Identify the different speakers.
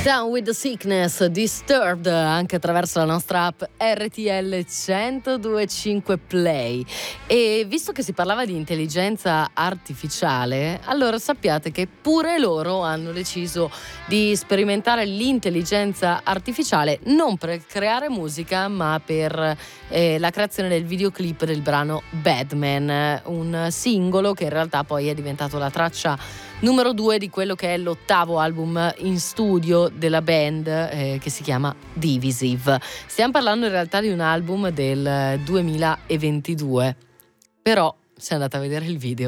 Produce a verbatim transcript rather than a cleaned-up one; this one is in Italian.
Speaker 1: Down with the Sickness, Disturbed, anche attraverso la nostra app R T L centodue e cinque Play. E visto che si parlava di intelligenza artificiale, allora sappiate che pure loro hanno deciso di sperimentare l'intelligenza artificiale non per creare musica, ma per eh, la creazione del videoclip del brano Badman, un singolo che in realtà poi è diventato la traccia numero due di quello che è l'ottavo album in studio della band, eh, che si chiama Divisive. Stiamo parlando in realtà di un album del duemilaventidue, però se andate a vedere il video